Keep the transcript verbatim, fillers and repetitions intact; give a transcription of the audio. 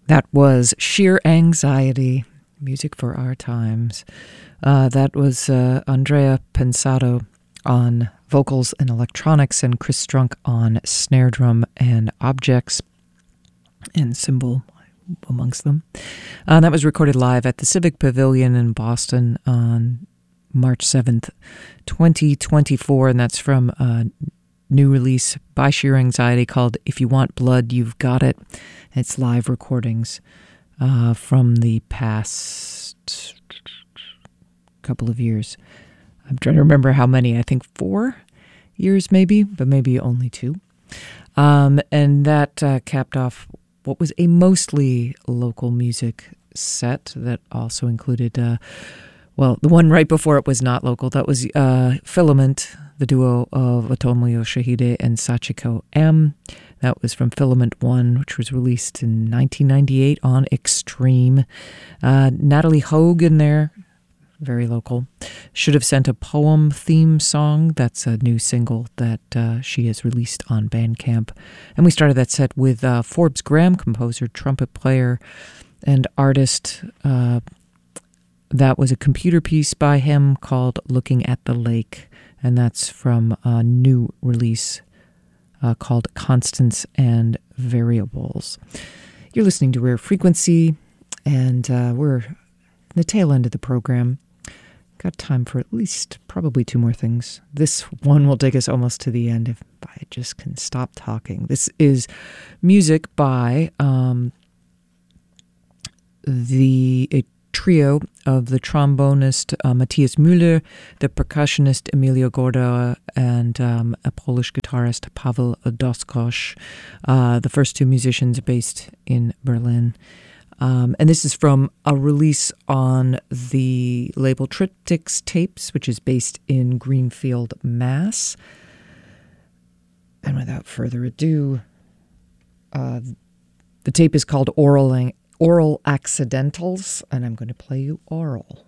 That was Sheer Anxiety, music for our times. Uh, that was uh, Andrea Pensato on vocals and electronics, and Chris Strunk on snare drum and objects and cymbal amongst them. Uh, that was recorded live at the Civic Pavilion in Boston on March seventh, twenty twenty-four, and that's from a new release by Sheer Anxiety called If You Want Blood, You've Got It. It's live recordings uh, from the past couple of years. I'm trying to remember how many. I think four years maybe, but maybe only two. Um, and that uh, capped off what was a mostly local music set that also included, uh, well, the one right before it was not local. That was uh, Filament, the duo of Otomo Yoshihide and Sachiko M. That was from Filament one, which was released in nineteen ninety-eight on Extreme. Uh, Natalie Hogue in there, very local. Should Have Sent a Poem theme song. That's a new single that uh, she has released on Bandcamp. And we started that set with uh, Forbes Graham, composer, trumpet player, and artist. Uh, that was a computer piece by him called Looking at the Lake. And that's from a new release uh, called Constants and Variables. You're listening to Rare Frequency, and uh, we're in the tail end of the program. Got time for at least probably two more things. This one will take us almost to the end if I just can stop talking. This is music by um, the a trio of the trombonist uh, Matthias Müller, the percussionist Emilio Gorda, and um, a Polish guitarist Paweł Doskosz. Uh, the first two musicians based in Berlin. Um, and this is from a release on the label Triptychs Tapes, which is based in Greenfield, Mass. And without further ado, uh, the tape is called Oral, Oral Accidentals, and I'm going to play you Oral.